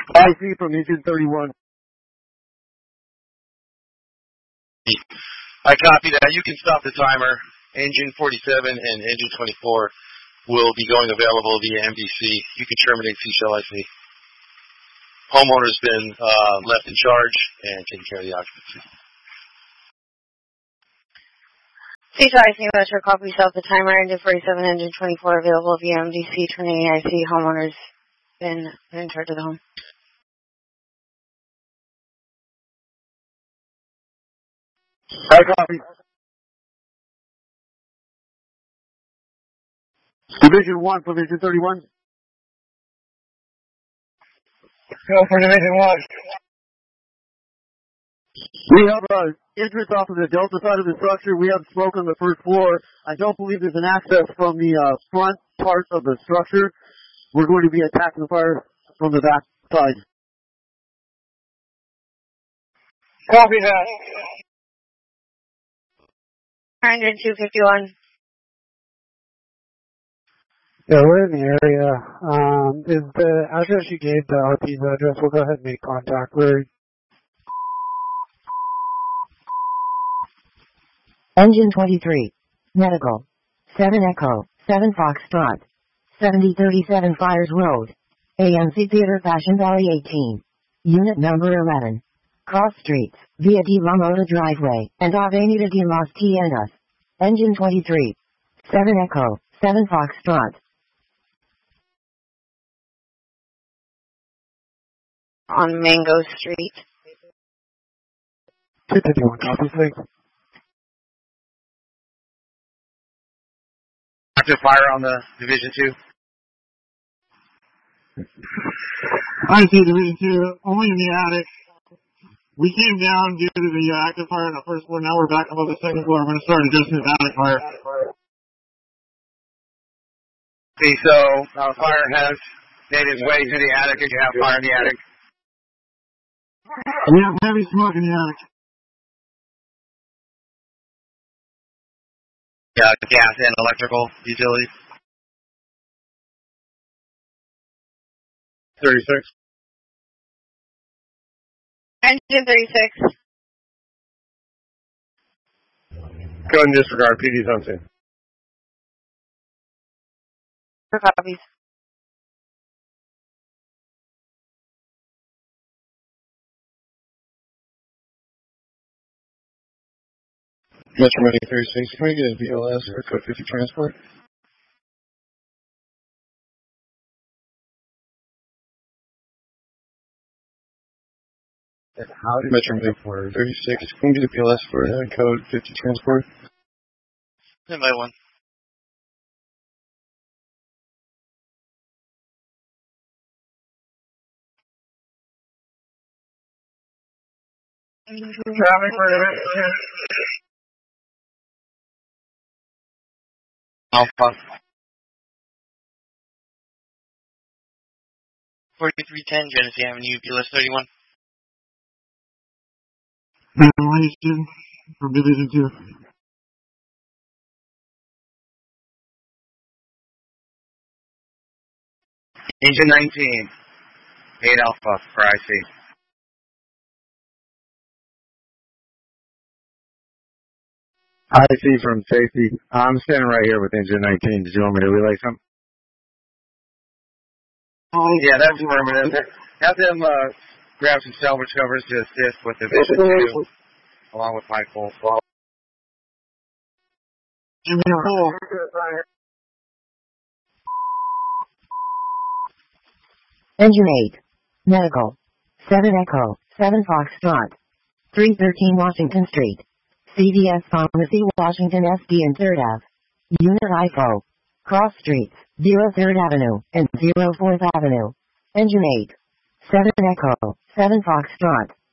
I see from engine 31. I copy that. You can stop the timer. Engine 47 and engine 24 will be going available via MDC. You can terminate seashell IC. Homeowner's been left in charge and taking care of the occupancy. Seashell IC Metro copy stop the timer. Engine 47, engine 24 available via MDC. Terminating IC. Homeowner's been in charge of the home. I copy. Division 1 from engine 31. Go for Division 1. We have entrance off of the Delta side of the structure. We have smoke on the first floor. I don't believe there's an access from the front part of the structure. We're going to be attacking the fire from the back side. Copy that. 251. Yeah, we're in the area. Is the address you gave the RP's address? We'll go ahead and make contact. We're Engine 23. Medical. 7 Echo. 7 Foxtrot. 7037 Fires Road. AMC Theater Fashion Valley 18. Unit number 11. Cross streets, via de la Mota Driveway, and Avenida de las Tiendas. Engine 23. 7 Echo. 7 Foxtrot. On Mango Street. 251 copies, please. Active fire on the Division 2. I see Division 2, only in the attic. We came down due to the active fire on the first floor. Now we're back above the second floor. I'm going to start adjusting the attic fire. Okay, so fire has made its way to the attic. Did you have fire in the attic? We have heavy smoke in the attic. Yeah, gas and electrical utilities. 36. Engine 36. Go and disregard. PD's on scene. 4 copies. Metro Money 36. Can we get a BLS or code 50 transport? Metro Money 36. Can we get a BLS for code 50 transport? Send by one. Traffic for Division 2. Alpha. 4310 Genesee Avenue, BLS 31. Ventilation from Division 2. Engine 19. 8 Alpha for IC. IC from safety. I'm standing right here with engine 19. Did you want me to relay something? Yeah, that's permanent. Have them grab some salvage covers to assist with the Division 2, along with pipe pole. Engine 8. Medical. 7 Echo. 7 Foxtrot. 313 Washington Street. CVS Pharmacy, Washington SD and 3rd Ave. Unit IFO. Cross streets, 03rd Avenue and 04th Avenue. Engine 8. 7 Echo. 7 Foxtrot.